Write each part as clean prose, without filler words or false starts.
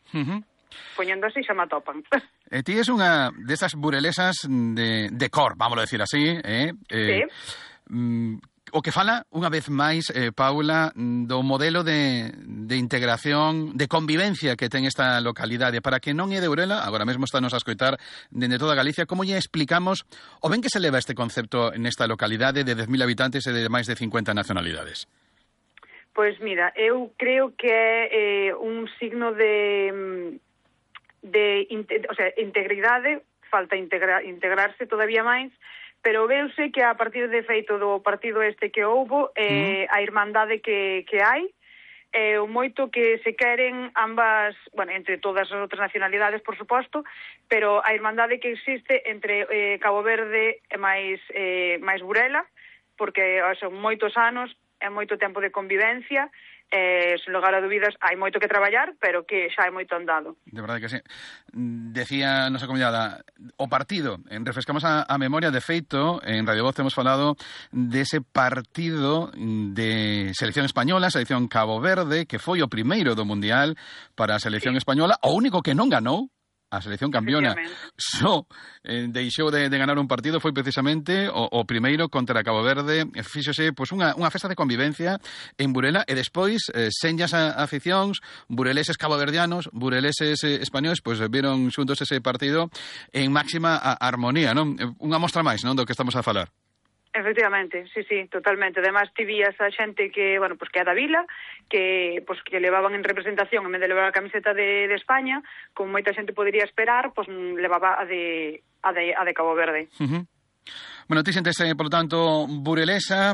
Poñendo así xa me atopan. Ti es unha desas burelesas de cor, vamos a decir así, Sí. O que fala, unha vez máis, Paula, do modelo de integración, de convivencia que ten esta localidade. Para que non é de Burela, agora mesmo estános a escoitar dende toda Galicia, como lle explicamos o ben que se leva este concepto nesta localidade de 10.000 habitantes e de máis de 50 nacionalidades? Pois mira, eu creo que é un signo de integridade, falta integrarse todavía máis, pero veuse que a partir de feito do partido este que houbo, a irmandade que hai, o moito que se queren ambas, bueno, entre todas as outras nacionalidades, por suposto, pero a irmandade que existe entre Cabo Verde e máis Burela, porque son moitos anos, é moito tempo de convivencia, sen lugar a dúbidas, hai moito que traballar, pero que xa hai moito andado. De verdade que sí. Decía a nosa convidada, o partido, refrescamos a memoria, de feito, en Radio Voz hemos falado dese partido de selección española, selección Cabo Verde, que foi o primeiro do Mundial para a selección española, o único que non ganou, a selección campeona só deixou de ganar un partido, foi precisamente o primeiro contra Cabo Verde. Fíxose pois unha festa de convivencia en Burela, e despois senllas aficións, bureleses caboverdianos, bureleses españoles, pois viron xuntos ese partido en máxima armonía, non? Unha mostra máis, non, do que estamos a falar. Efectivamente, sí, totalmente. Además, ti vías a xente que, bueno, pues que é da vila, que levaban en representación, en vez de levar a camiseta de España, como moita xente podería esperar, pues levaba a de Cabo Verde. Bueno, ti sentes, por lo tanto, burelesa,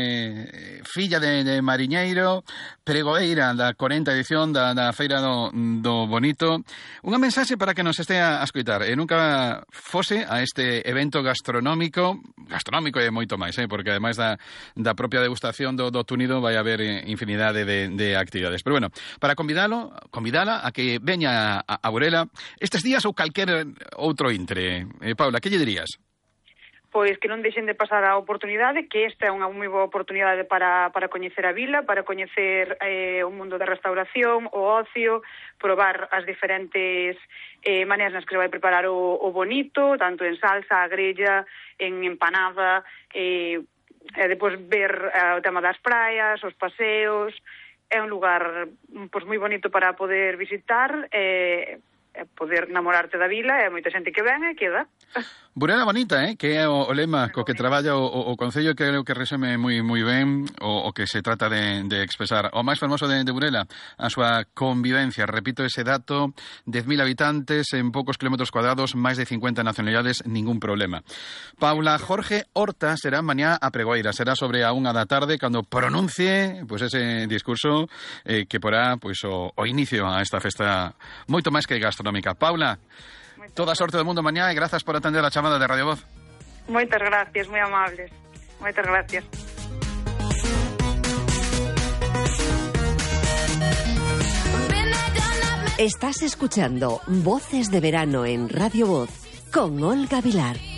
filla de mariñeiro, pregoeira da 40 edición da Feira do Bonito. Unha mensaxe para que nos este a escoitar. Nunca fose a este evento gastronómico e moito máis, porque ademais da propia degustación do túnido vai haber infinidade de actividades. Pero bueno, para convidala a que veña a Burela estes días ou calquer outro intre. Paula, que lle dirías? Pois que non deixen de pasar a oportunidade, que esta é unha moi boa oportunidade para coñecer a vila, para coñecer o mundo da restauración, o ocio, probar as diferentes maneiras nas que se vai preparar o bonito, tanto en salsa, a grella, en empanada, e depois ver o tema das praias, os paseos. É un lugar pois moi bonito para poder visitar, poder namorarte da vila, e moita xente que ven e queda. Burela bonita, que é o lema co que traballa o Concello, que creo que resume moi ben o que se trata de expresar. O máis fermoso de Burela, a súa convivencia. Repito ese dato, 10.000 habitantes en poucos kilómetros cuadrados, máis de 50 nacionalidades, ningún problema. Paula Jorge Horta será mañá a pregoeira, será sobre a 1 da tarde cando pronuncie ese discurso que porá o inicio a esta festa moito máis que gastronómica. Paula, toda a sorte do mundo mañá e grazas por atender a chamada de Radio Voz. Moitas gracias, moi amables. Moitas gracias. Estás escuchando Voces de Verano en Radio Voz con Olga Vilar.